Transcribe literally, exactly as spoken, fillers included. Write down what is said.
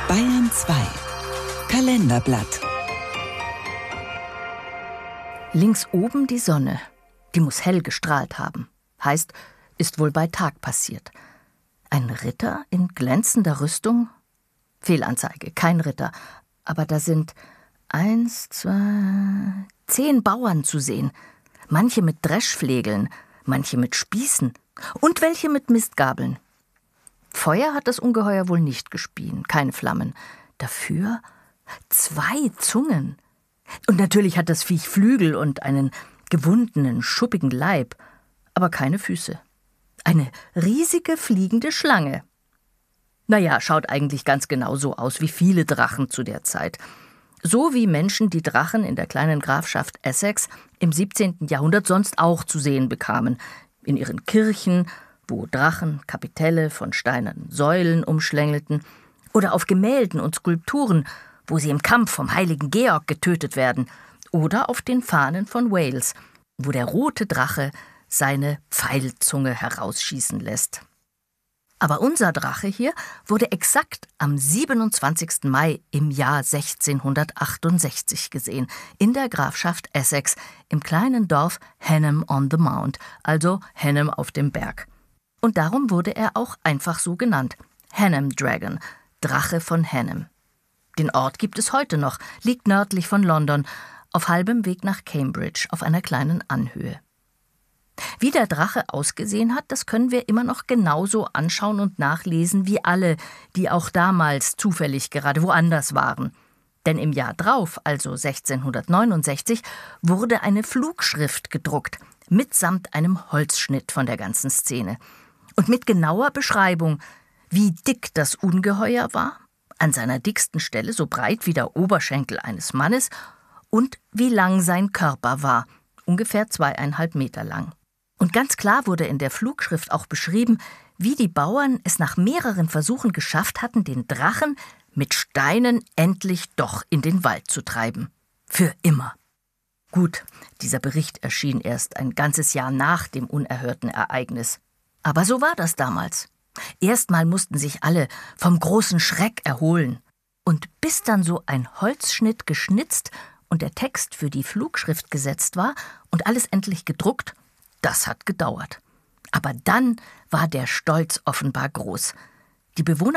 Bayern zwei Kalenderblatt. Links oben die Sonne. Die muss hell gestrahlt haben. Heißt, ist wohl bei Tag passiert. Ein Ritter in glänzender Rüstung? Fehlanzeige, kein Ritter. Aber da sind eins, zwei, zehn Bauern zu sehen. Manche mit Dreschflegeln, manche mit Spießen und welche mit Mistgabeln. Feuer hat das Ungeheuer wohl nicht gespien, keine Flammen. Dafür zwei Zungen. Und natürlich hat das Viech Flügel und einen gewundenen, schuppigen Leib, aber keine Füße. Eine riesige fliegende Schlange. Naja, schaut eigentlich ganz genau so aus wie viele Drachen zu der Zeit. So wie Menschen die Drachen in der kleinen Grafschaft Essex im siebzehnten Jahrhundert sonst auch zu sehen bekamen. In ihren Kirchen, wo Drachen Kapitelle von steinernen Säulen umschlängelten, oder auf Gemälden und Skulpturen, wo sie im Kampf vom heiligen Georg getötet werden, oder auf den Fahnen von Wales, wo der rote Drache seine Pfeilzunge herausschießen lässt. Aber unser Drache hier wurde exakt am siebenundzwanzigsten Mai im Jahr sechzehnhundertachtundsechzig gesehen, in der Grafschaft Essex, im kleinen Dorf Henham on the Mount, also Henham auf dem Berg. Und darum wurde er auch einfach so genannt, Henham Dragon, Drache von Henham. Den Ort gibt es heute noch, liegt nördlich von London, auf halbem Weg nach Cambridge, auf einer kleinen Anhöhe. Wie der Drache ausgesehen hat, das können wir immer noch genauso anschauen und nachlesen wie alle, die auch damals zufällig gerade woanders waren. Denn im Jahr drauf, also sechzehnhundertneunundsechzig, wurde eine Flugschrift gedruckt, mitsamt einem Holzschnitt von der ganzen Szene. Und mit genauer Beschreibung, wie dick das Ungeheuer war, an seiner dicksten Stelle so breit wie der Oberschenkel eines Mannes, und wie lang sein Körper war, ungefähr zweieinhalb Meter lang. Und ganz klar wurde in der Flugschrift auch beschrieben, wie die Bauern es nach mehreren Versuchen geschafft hatten, den Drachen mit Steinen endlich doch in den Wald zu treiben. Für immer. Gut, dieser Bericht erschien erst ein ganzes Jahr nach dem unerhörten Ereignis. Aber so war das damals. Erstmal mussten sich alle vom großen Schreck erholen. Und bis dann so ein Holzschnitt geschnitzt und der Text für die Flugschrift gesetzt war und alles endlich gedruckt, das hat gedauert. Aber dann war der Stolz offenbar groß. Die Bewohner